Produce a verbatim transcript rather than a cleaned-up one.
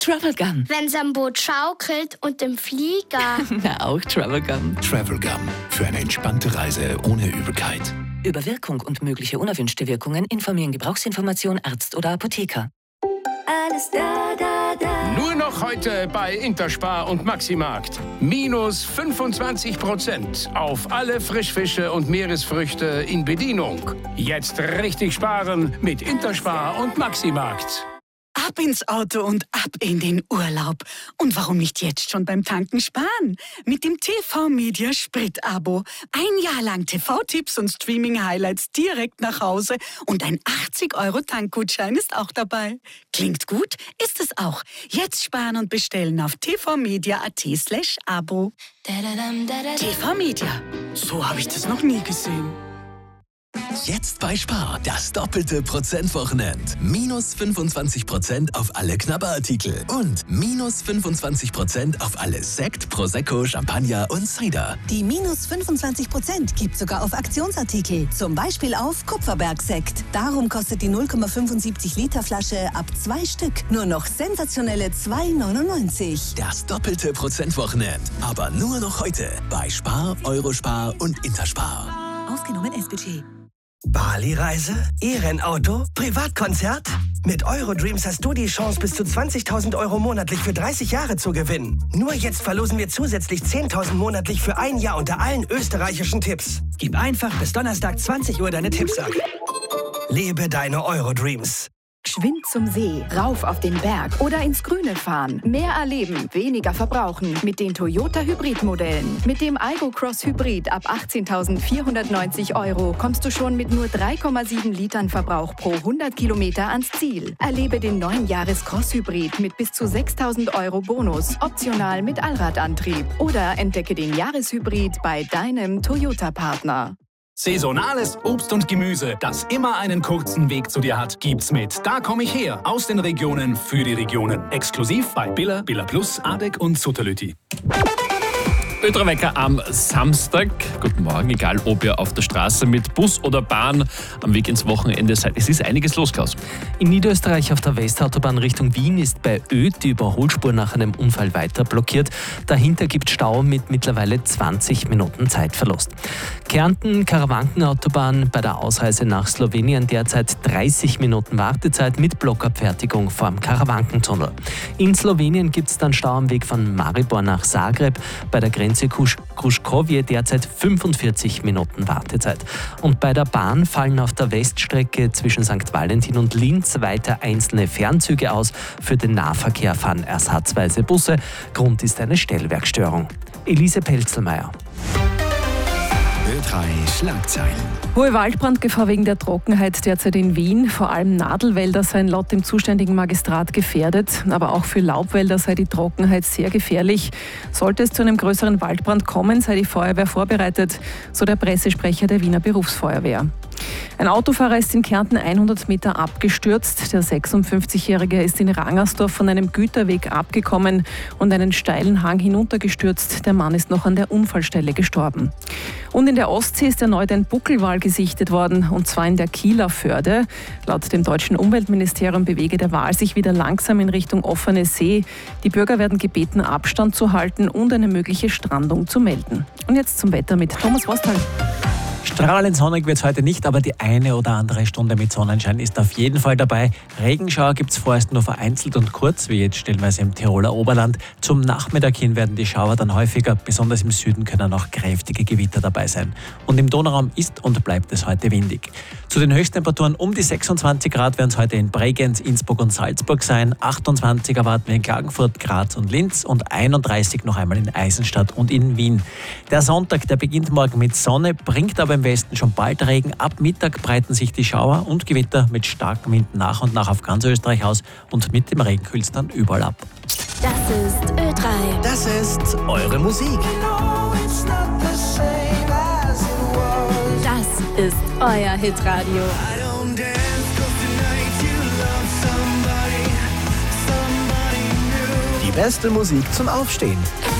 Travel Gum. Wenn's am Boot schaukelt und im Flieger. Na, auch Travel Gum. Travel Gum. Für eine entspannte Reise ohne Übelkeit. Über Wirkung und mögliche unerwünschte Wirkungen informieren Gebrauchsinformation Arzt oder Apotheker. Alles da, da, da. Nur noch heute bei Interspar und Maximarkt. Minus fünfundzwanzig Prozent auf alle Frischfische und Meeresfrüchte in Bedienung. Jetzt richtig sparen mit Interspar und Maximarkt. Ab ins Auto und ab in den Urlaub. Und warum nicht jetzt schon beim Tanken sparen? Mit dem T V-Media Sprit-Abo. Ein Jahr lang T V-Tipps und Streaming-Highlights direkt nach Hause. Und ein achtzig Euro Tankgutschein ist auch dabei. Klingt gut? Ist es auch. Jetzt sparen und bestellen auf tvmedia.at slash Abo. T V-Media. So habe ich das noch nie gesehen. Jetzt bei Spar, das doppelte Prozentwochenend. Minus fünfundzwanzig Prozent auf alle Knabberartikel und minus fünfundzwanzig Prozent auf alle Sekt, Prosecco, Champagner und Cider. Die minus fünfundzwanzig Prozent gibt sogar auf Aktionsartikel, zum Beispiel auf Kupferbergsekt. Darum kostet die null Komma fünfundsiebzig Liter Flasche ab zwei Stück nur noch sensationelle zwei neunundneunzig. Das doppelte Prozentwochenend, aber nur noch heute bei Spar, Eurospar und Interspar. Ausgenommen S B T. Bali-Reise? E-Rennauto? Privatkonzert? Mit Eurodreams hast du die Chance, bis zu zwanzigtausend Euro monatlich für dreißig Jahre zu gewinnen. Nur jetzt verlosen wir zusätzlich zehntausend monatlich für ein Jahr unter allen österreichischen Tipps. Gib einfach bis Donnerstag zwanzig Uhr deine Tipps ab. Lebe deine Eurodreams. Geschwind zum See, rauf auf den Berg oder ins Grüne fahren. Mehr erleben, weniger verbrauchen mit den Toyota Hybrid-Modellen. Mit dem Aygo Cross Hybrid ab achtzehntausendvierhundertneunzig Euro kommst du schon mit nur drei Komma sieben Litern Verbrauch pro hundert Kilometer ans Ziel. Erlebe den neuen Jahres Cross Hybrid mit bis zu sechstausend Euro Bonus, optional mit Allradantrieb. Oder entdecke den Jahreshybrid bei deinem Toyota-Partner. Saisonales Obst und Gemüse, das immer einen kurzen Weg zu dir hat, gibt's mit Da komm ich her, aus den Regionen für die Regionen. Exklusiv bei Billa, Billa Plus, Adek und Sutterlüti. Ötterwecker am Samstag. Guten Morgen, egal ob ihr auf der Straße mit Bus oder Bahn am Weg ins Wochenende seid. Es ist einiges los, Klaus. In Niederösterreich auf der Westautobahn Richtung Wien ist bei Oedt die Überholspur nach einem Unfall weiter blockiert. Dahinter gibt Stau mit mittlerweile zwanzig Minuten Zeitverlust. Kärnten-Karawanken-Autobahn bei der Ausreise nach Slowenien derzeit dreißig Minuten Wartezeit mit Blockabfertigung vorm Karawankentunnel. In Slowenien gibt es dann Stau am Weg von Maribor nach Zagreb bei der Grenze Kruškovje derzeit fünfundvierzig Minuten Wartezeit. Und bei der Bahn fallen auf der Weststrecke zwischen Sankt Valentin und Linz weiter einzelne Fernzüge aus. Für den Nahverkehr fahren ersatzweise Busse. Grund ist eine Stellwerkstörung. Elise Pelzelmeier. Ö drei Schlagzeilen. Hohe Waldbrandgefahr wegen der Trockenheit derzeit in Wien. Vor allem Nadelwälder seien laut dem zuständigen Magistrat gefährdet. Aber auch für Laubwälder sei die Trockenheit sehr gefährlich. Sollte es zu einem größeren Waldbrand kommen, sei die Feuerwehr vorbereitet, so der Pressesprecher der Wiener Berufsfeuerwehr. Ein Autofahrer ist in Kärnten hundert Meter abgestürzt. Der sechsundfünfzigjährige ist in Rangersdorf von einem Güterweg abgekommen und einen steilen Hang hinuntergestürzt. Der Mann ist noch an der Unfallstelle gestorben. Und in der Ostsee ist erneut ein Buckelwal gesichtet worden, und zwar in der Kieler Förde. Laut dem deutschen Umweltministerium bewege der Wal sich wieder langsam in Richtung offene See. Die Bürger werden gebeten, Abstand zu halten und eine mögliche Strandung zu melden. Und jetzt zum Wetter mit Thomas Rostal. Strahlend sonnig wird es heute nicht, aber die eine oder andere Stunde mit Sonnenschein ist auf jeden Fall dabei. Regenschauer gibt es vorerst nur vereinzelt und kurz, wie jetzt stellenweise im Tiroler Oberland. Zum Nachmittag hin werden die Schauer dann häufiger, besonders im Süden können auch kräftige Gewitter dabei sein. Und im Donauraum ist und bleibt es heute windig. Zu den Höchsttemperaturen um die sechsundzwanzig Grad werden es heute in Bregenz, Innsbruck und Salzburg sein. achtundzwanzig erwarten wir in Klagenfurt, Graz und Linz und einunddreißig noch einmal in Eisenstadt und in Wien. Der Sonntag, der beginnt morgen mit Sonne, bringt aber im Westen schon bald Regen. Ab Mittag breiten sich die Schauer und Gewitter mit starkem Wind nach und nach auf ganz Österreich aus und mit dem Regen kühlt es dann überall ab. Das ist Ö drei. Das ist eure Musik. Das ist euer Hitradio. Die beste Musik zum Aufstehen.